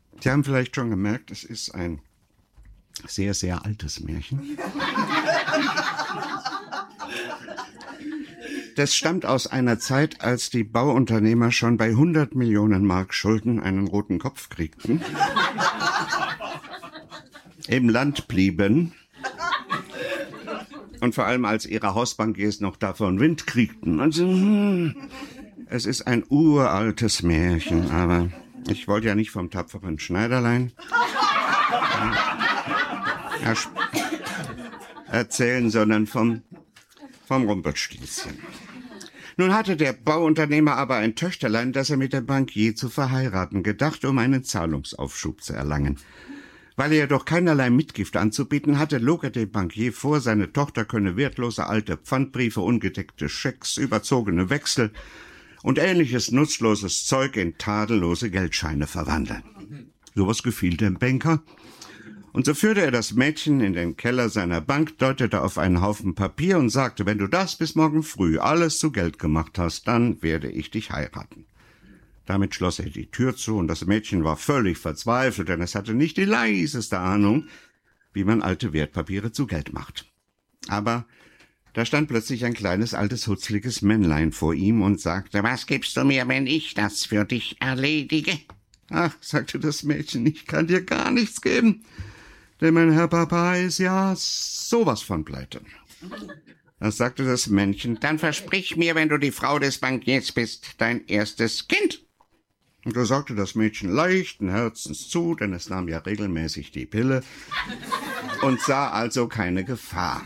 Sie haben vielleicht schon gemerkt, es ist ein sehr, sehr altes Märchen. Das stammt aus einer Zeit, als die Bauunternehmer schon bei 100 Millionen Mark Schulden einen roten Kopf kriegten, im Land blieben und vor allem als ihre Hausbankiers noch davon Wind kriegten. Also, es ist ein uraltes Märchen, aber ich wollte ja nicht vom tapferen Schneiderlein erzählen, sondern vom Rumpelstilzchen. Nun hatte der Bauunternehmer aber ein Töchterlein, das er mit der Bankier zu verheiraten gedacht, um einen Zahlungsaufschub zu erlangen. Weil er jedoch keinerlei Mitgift anzubieten hatte, log er dem Bankier vor, seine Tochter könne wertlose alte Pfandbriefe, ungedeckte Schecks, überzogene Wechsel und ähnliches nutzloses Zeug in tadellose Geldscheine verwandeln. Sowas gefiel dem Banker. Und so führte er das Mädchen in den Keller seiner Bank, deutete auf einen Haufen Papier und sagte, wenn du das bis morgen früh alles zu Geld gemacht hast, dann werde ich dich heiraten. Damit schloss er die Tür zu und das Mädchen war völlig verzweifelt, denn es hatte nicht die leiseste Ahnung, wie man alte Wertpapiere zu Geld macht. Aber da stand plötzlich ein kleines, altes, hutzliges Männlein vor ihm und sagte, was gibst du mir, wenn ich das für dich erledige? Ach, sagte das Mädchen, ich kann dir gar nichts geben, denn mein Herr Papa ist ja sowas von pleite. Da sagte das Männchen, dann versprich mir, wenn du die Frau des Bankiers bist, dein erstes Kind. Und da sagte das Mädchen leichten Herzens zu, denn es nahm ja regelmäßig die Pille und sah also keine Gefahr.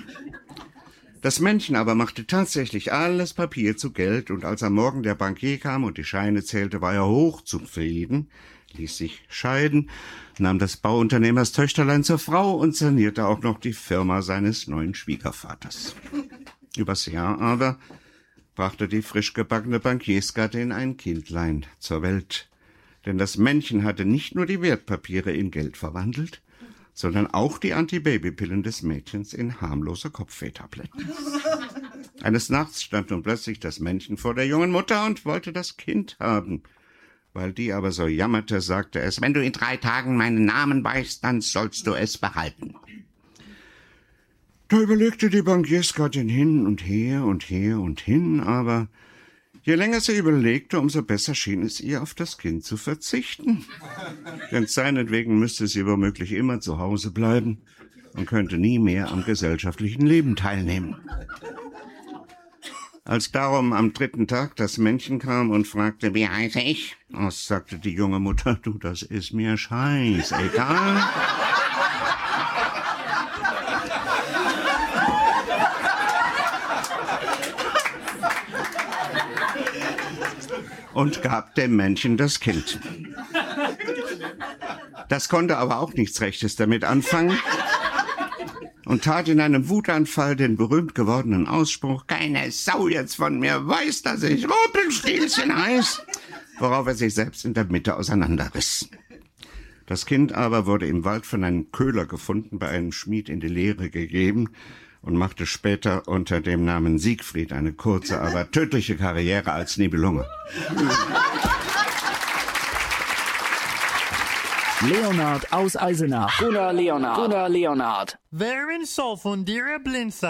Das Männchen aber machte tatsächlich alles Papier zu Geld, und als am Morgen der Bankier kam und die Scheine zählte, war er hochzufrieden, ließ sich scheiden, nahm das Bauunternehmers Töchterlein zur Frau und sanierte auch noch die Firma seines neuen Schwiegervaters. Übers Jahr aber brachte die frisch gebackene Bankiersgattin ein Kindlein zur Welt. Denn das Männchen hatte nicht nur die Wertpapiere in Geld verwandelt, sondern auch die Antibabypillen des Mädchens in harmlose Kopfwehtabletten. Eines Nachts stand nun plötzlich das Männchen vor der jungen Mutter und wollte das Kind haben. Weil die aber so jammerte, sagte es, wenn du in 3 Tagen meinen Namen weißt, dann sollst du es behalten. Da überlegte die Bankiersgattin hin und her und her und hin, aber je länger sie überlegte, umso besser schien es ihr, auf das Kind zu verzichten. Denn seinetwegen müsste sie womöglich immer zu Hause bleiben und könnte nie mehr am gesellschaftlichen Leben teilnehmen. Als darum am 3. Tag das Männchen kam und fragte, wie heiße ich? Oh, sagte die junge Mutter, du, das ist mir scheißegal. Und gab dem Männchen das Kind. Das konnte aber auch nichts Rechtes damit anfangen und tat in einem Wutanfall den berühmt gewordenen Ausspruch, keine Sau jetzt von mir weiß, dass ich Rumpelstilzchen heiß, worauf er sich selbst in der Mitte auseinanderriss. Das Kind aber wurde im Wald von einem Köhler gefunden, bei einem Schmied in die Lehre gegeben und machte später unter dem Namen Siegfried eine kurze, aber tödliche Karriere als Nibelunge. Leonhard aus Eisenach. Gunnar Leonhard. Wer in Sol von dir blindt